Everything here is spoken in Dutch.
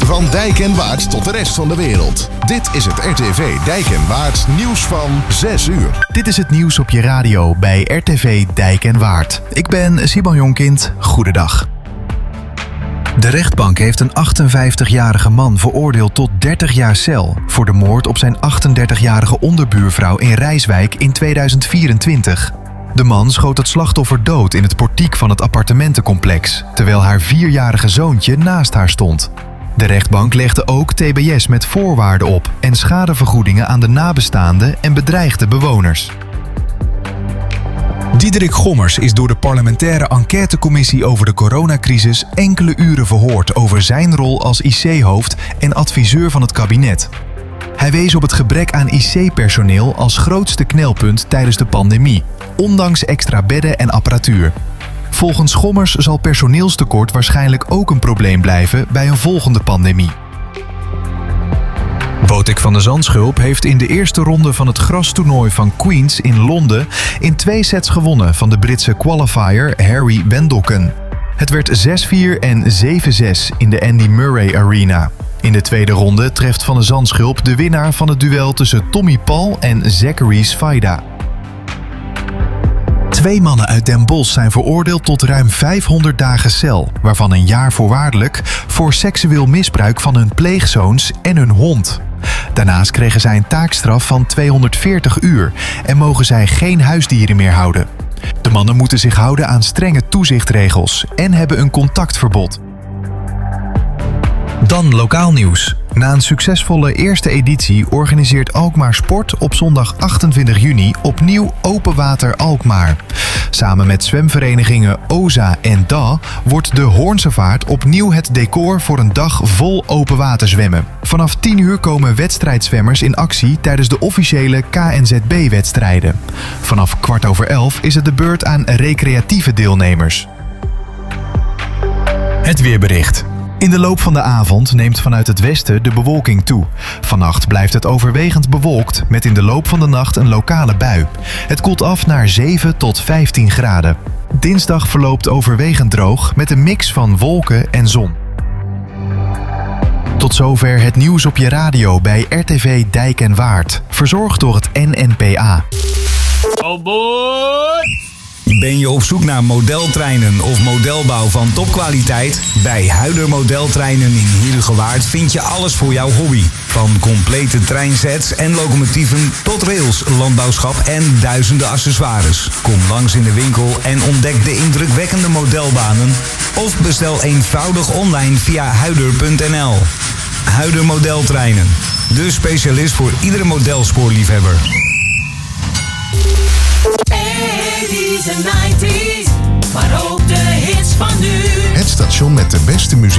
Van Dijk en Waard tot de rest van de wereld. Dit is het RTV Dijk en Waard nieuws van 6 uur. Dit is het nieuws op je radio bij RTV Dijk en Waard. Ik ben Simon Jonkind. Goedendag. De rechtbank heeft een 58-jarige man veroordeeld tot 30 jaar cel voor de moord op zijn 38-jarige onderbuurvrouw in Rijswijk in 2024. De man schoot het slachtoffer dood in het portiek van het appartementencomplex, terwijl haar 4-jarige zoontje naast haar stond. De rechtbank legde ook TBS met voorwaarden op en schadevergoedingen aan de nabestaanden en bedreigde bewoners. Diederik Gommers is door de parlementaire enquêtecommissie over de coronacrisis enkele uren verhoord over zijn rol als IC-hoofd en adviseur van het kabinet. Hij wees op het gebrek aan IC-personeel als grootste knelpunt tijdens de pandemie, ondanks extra bedden en apparatuur. Volgens Gommers zal personeelstekort waarschijnlijk ook een probleem blijven bij een volgende pandemie. Botik van de Zandschulp heeft in de eerste ronde van het grastoernooi van Queen's in Londen in 2 sets gewonnen van de Britse qualifier Harry Wendelken. Het werd 6-4 en 7-6 in de Andy Murray Arena. In de tweede ronde treft Van de Zandschulp de winnaar van het duel tussen Tommy Paul en Zachary Svaida. 2 mannen uit Den Bosch zijn veroordeeld tot ruim 500 dagen cel, waarvan een jaar voorwaardelijk, voor seksueel misbruik van hun pleegzoons en hun hond. Daarnaast kregen zij een taakstraf van 240 uur en mogen zij geen huisdieren meer houden. De mannen moeten zich houden aan strenge toezichtregels en hebben een contactverbod. Dan lokaal nieuws. Na een succesvolle eerste editie organiseert Alkmaar Sport op zondag 28 juni opnieuw Open Water Alkmaar. Samen met zwemverenigingen OZA en DA wordt de Hoornse Vaart opnieuw het decor voor een dag vol open water zwemmen. Vanaf 10 uur komen wedstrijdzwemmers in actie tijdens de officiële KNZB-wedstrijden. Vanaf 11:15 is het de beurt aan recreatieve deelnemers. Het weerbericht. In de loop van de avond neemt vanuit het westen de bewolking toe. Vannacht blijft het overwegend bewolkt met in de loop van de nacht een lokale bui. Het koelt af naar 7 tot 15 graden. Dinsdag verloopt overwegend droog met een mix van wolken en zon. Tot zover het nieuws op je radio bij RTV Dijk en Waard. Verzorgd door het NNPA. Oh boy! Ben je op zoek naar modeltreinen of modelbouw van topkwaliteit? Bij Huider Modeltreinen in Heerhugowaard vind je alles voor jouw hobby. Van complete treinsets en locomotieven tot rails, landbouwschap en duizenden accessoires. Kom langs in de winkel en ontdek de indrukwekkende modelbanen. Of bestel eenvoudig online via huider.nl. Huider Modeltreinen. De specialist voor iedere modelspoorliefhebber. 80's en 90's, maar ook de hits van nu. Het station met de beste muziek.